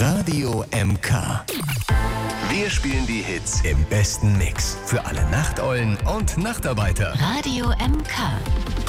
Radio MK. Wir spielen die Hits im besten Mix für alle Nachteulen und Nachtarbeiter. Radio MK.